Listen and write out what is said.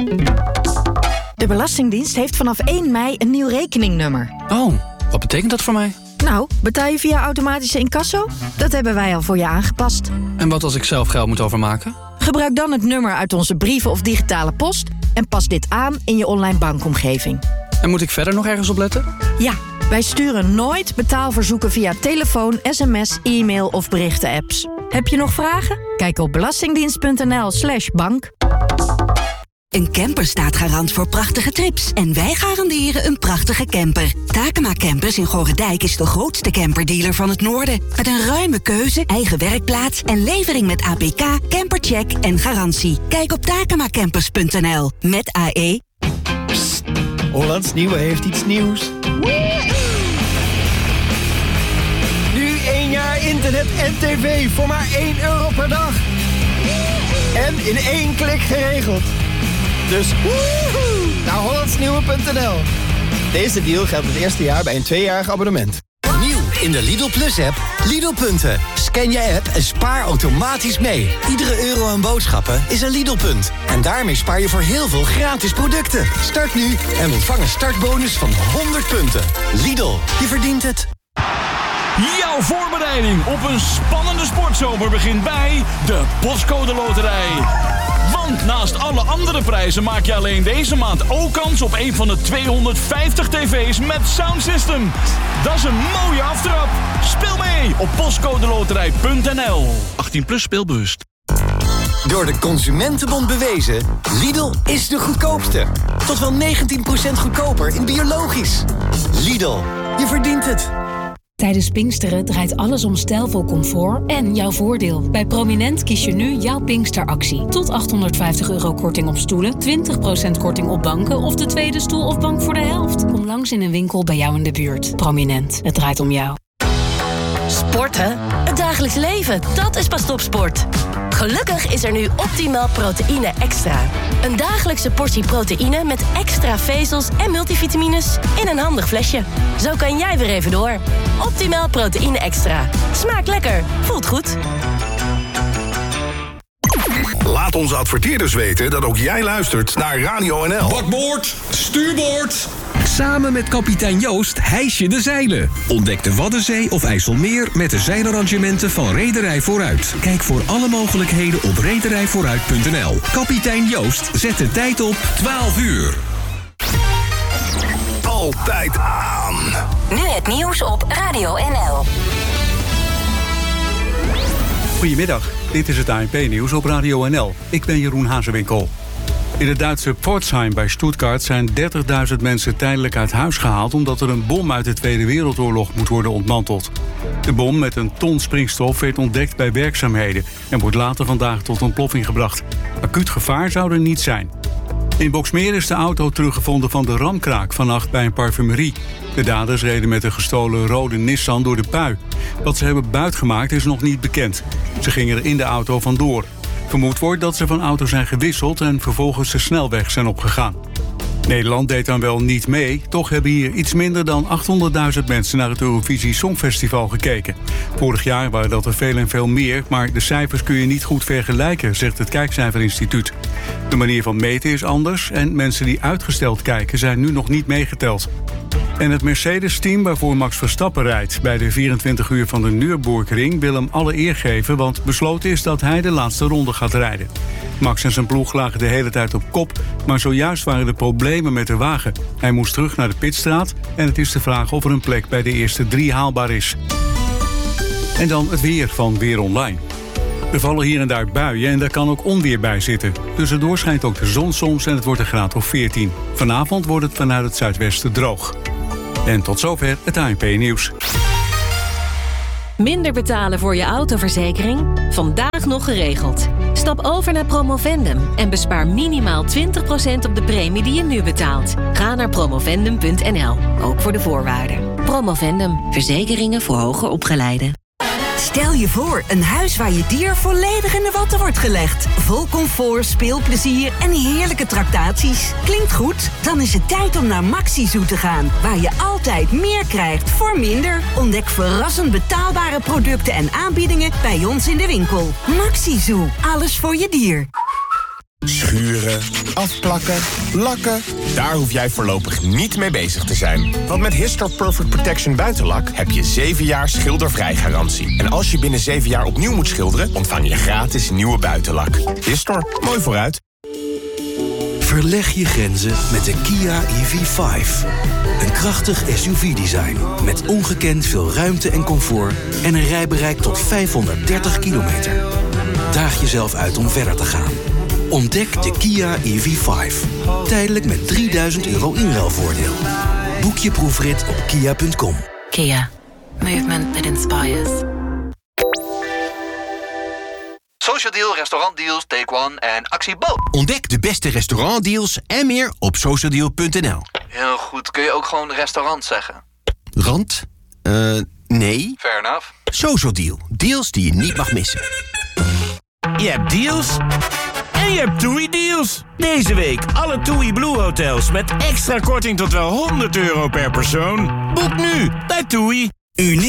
De Belastingdienst heeft vanaf 1 mei een nieuw rekeningnummer. Oh, wat betekent dat voor mij? Nou, betaal je via automatische incasso? Dat hebben wij al voor je aangepast. En wat als ik zelf geld moet overmaken? Gebruik dan het nummer uit onze brieven of digitale post en pas dit aan in je online bankomgeving. En moet ik verder nog ergens op letten? Ja, wij sturen nooit betaalverzoeken via telefoon, sms, e-mail of berichten-apps. Heb je nog vragen? Kijk op belastingdienst.nl/bank. Een camper staat garant voor prachtige trips. En wij garanderen een prachtige camper. Takema Campers in Gorredijk is de grootste camperdealer van het noorden. Met een ruime keuze, eigen werkplaats en levering met APK, campercheck en garantie. Kijk op takemacampers.nl met AE. Psst, Hollands Nieuwe heeft iets nieuws. Nu 1 jaar internet en tv voor maar €1 per dag. En in 1 klik geregeld. Dus woehoe, naar hollandsnieuwe.nl. Deze deal geldt het eerste jaar bij een 2-jarig abonnement. Nieuw in de Lidl Plus-app. Lidl-punten. Scan je app en spaar automatisch mee. Iedere euro aan boodschappen is een Lidl-punt. En daarmee spaar je voor heel veel gratis producten. Start nu en ontvang een startbonus van 100 punten. Lidl, je verdient het. Jouw voorbereiding op een spannende sportzomer begint bij de Postcode Loterij. Want naast alle andere prijzen maak je alleen deze maand ook kans op een van de 250 tv's met soundsystem. Dat is een mooie aftrap. Speel mee op postcodeloterij.nl. 18+ speelbewust. Door de Consumentenbond bewezen, Lidl is de goedkoopste. Tot wel 19% goedkoper in biologisch. Lidl, je verdient het. Tijdens Pinksteren draait alles om stijlvol comfort en jouw voordeel. Bij Prominent kies je nu jouw Pinksteractie. Tot €850 korting op stoelen, 20% korting op banken of de tweede stoel of bank voor de helft. Kom langs in een winkel bij jou in de buurt. Prominent, het draait om jou. Sporten? Het dagelijks leven, dat is pas topsport. Gelukkig is er nu Optimal Proteïne Extra. Een dagelijkse portie proteïne met extra vezels en multivitamines in een handig flesje. Zo kan jij weer even door. Optimal Proteïne Extra. Smaakt lekker, voelt goed. Laat onze adverteerders weten dat ook jij luistert naar Radio NL. Bakboord, stuurboord. Samen met kapitein Joost hijs je de zeilen. Ontdek de Waddenzee of IJsselmeer met de zeilarrangementen van Reederij Vooruit. Kijk voor alle mogelijkheden op rederijvooruit.nl. Kapitein Joost zet de tijd op 12 uur. Altijd aan. Nu het nieuws op Radio NL. Goedemiddag, dit is het ANP-nieuws op Radio NL. Ik ben Jeroen Hazewinkel. In het Duitse Pforzheim bij Stuttgart zijn 30.000 mensen tijdelijk uit huis gehaald omdat er een bom uit de Tweede Wereldoorlog moet worden ontmanteld. De bom met een ton springstof werd ontdekt bij werkzaamheden en wordt later vandaag tot ontploffing gebracht. Acuut gevaar zou er niet zijn. In Boxmeer is de auto teruggevonden van de ramkraak vannacht bij een parfumerie. De daders reden met een gestolen rode Nissan door de pui. Wat ze hebben buitgemaakt is nog niet bekend. Ze gingen er in de auto vandoor. Vermoed wordt dat ze van auto zijn gewisseld en vervolgens de snelweg zijn opgegaan. Nederland deed dan wel niet mee, toch hebben hier iets minder dan 800.000 mensen naar het Eurovisie Songfestival gekeken. Vorig jaar waren dat er veel en veel meer, maar de cijfers kun je niet goed vergelijken, zegt het Kijkcijferinstituut. De manier van meten is anders en mensen die uitgesteld kijken zijn nu nog niet meegeteld. En het Mercedes-team waarvoor Max Verstappen rijdt bij de 24 uur van de Nürburgring wil hem alle eer geven, want besloten is dat hij de laatste ronde gaat rijden. Max en zijn ploeg lagen de hele tijd op kop, maar zojuist waren er problemen met de wagen. Hij moest terug naar de pitstraat en het is de vraag of er een plek bij de eerste 3 haalbaar is. En dan het weer van Weer Online. Er vallen hier en daar buien en daar kan ook onweer bij zitten. Tussendoor schijnt ook de zon soms en het wordt een graad of 14. Vanavond wordt het vanuit het zuidwesten droog. En tot zover het ANP-nieuws. Minder betalen voor je autoverzekering? Vandaag nog geregeld. Stap over naar Promovendum en bespaar minimaal 20% op de premie die je nu betaalt. Ga naar promovendum.nl, ook voor de voorwaarden. Promovendum, verzekeringen voor hoger opgeleiden. Stel je voor, een huis waar je dier volledig in de watten wordt gelegd. Vol comfort, speelplezier en heerlijke tractaties. Klinkt goed? Dan is het tijd om naar Maxi Zoo te gaan. Waar je altijd meer krijgt voor minder. Ontdek verrassend betaalbare producten en aanbiedingen bij ons in de winkel. Maxi Zoo, alles voor je dier. Schuren, afplakken, lakken. Daar hoef jij voorlopig niet mee bezig te zijn. Want met Histor Perfect Protection Buitenlak heb je 7 jaar schildervrij garantie. En als je binnen 7 jaar opnieuw moet schilderen, ontvang je gratis nieuwe buitenlak. Histor, mooi vooruit. Verleg je grenzen met de Kia EV5. Een krachtig SUV-design met ongekend veel ruimte en comfort en een rijbereik tot 530 kilometer. Daag jezelf uit om verder te gaan. Ontdek de Kia EV5. Tijdelijk met €3000 inruilvoordeel. Boek je proefrit op kia.com. Kia. Movement that inspires. Social Deal, restaurantdeals, Take One en Actie Bo. Ontdek de beste restaurantdeals en meer op socialdeal.nl. Heel goed, kun je ook gewoon restaurant zeggen? Rand? Nee. Fair enough. Social Deal, deals die je niet mag missen. Je hebt deals en je hebt TUI deals. Deze week alle TUI Blue hotels met extra korting tot wel €100 per persoon. Boek nu bij TUI.